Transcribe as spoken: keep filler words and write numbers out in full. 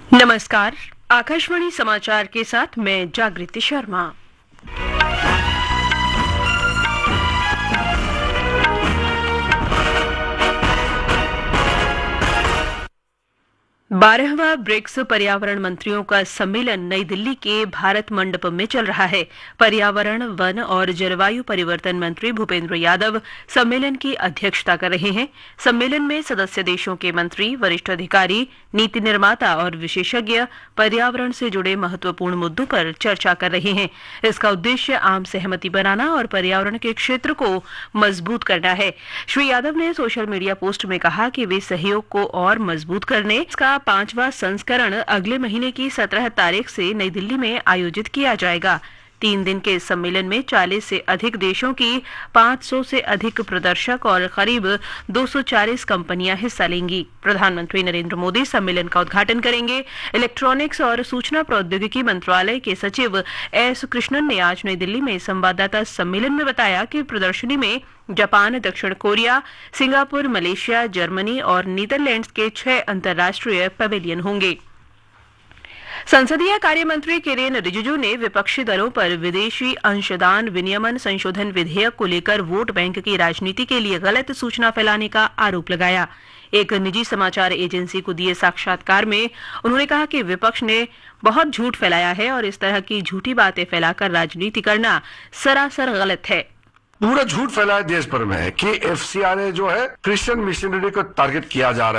नमस्कार, आकाशवाणी समाचार के साथ मैं जागृति शर्मा। बारहवां ब्रिक्स पर्यावरण मंत्रियों का सम्मेलन नई दिल्ली के भारत मंडप में चल रहा है। पर्यावरण, वन और जलवायु परिवर्तन मंत्री भूपेंद्र यादव सम्मेलन की अध्यक्षता कर रहे हैं। सम्मेलन में सदस्य देशों के मंत्री, वरिष्ठ अधिकारी, नीति निर्माता और विशेषज्ञ पर्यावरण से जुड़े महत्वपूर्ण मुद्दों पर चर्चा कर रहे हैं। इसका उद्देश्य आम सहमति बनाना और पर्यावरण के क्षेत्र को मजबूत करना है। श्री यादव ने सोशल मीडिया पोस्ट में कहा कि वे सहयोग को और मजबूत करने इसका पांचवा संस्करण अगले महीने की सत्रह तारीख से नई दिल्ली में आयोजित किया जाएगा। तीन दिन के इस सम्मेलन में चालीस से अधिक देशों की पाँच सौ से अधिक प्रदर्शक और करीब दो सौ चालीस कंपनियां हिस्सा लेंगी। प्रधानमंत्री नरेंद्र मोदी सम्मेलन का उद्घाटन करेंगे। इलेक्ट्रॉनिक्स और सूचना प्रौद्योगिकी मंत्रालय के सचिव एस कृष्णन ने आज नई दिल्ली में संवाददाता सम्मेलन में बताया कि प्रदर्शनी में जापान, दक्षिण कोरिया, सिंगापुर, मलेशिया, जर्मनी और नीदरलैंड्स के छह अंतर्राष्ट्रीय पवेलियन होंगे। संसदीय कार्य मंत्री किरेन रिजिजू ने विपक्षी दलों पर विदेशी अंशदान विनियमन संशोधन विधेयक को लेकर वोट बैंक की राजनीति के लिए गलत सूचना फैलाने का आरोप लगाया। एक निजी समाचार एजेंसी को दिए साक्षात्कार में उन्होंने कहा कि विपक्ष ने बहुत झूठ फैलाया है और इस तरह की झूठी बातें फैलाकर राजनीति करना सरासर गलत है। पूरा झूठ फैलाया देश भर में कि एफसीआरए जो है क्रिश्चियन मिशनरी को टारगेट किया जा रहा है।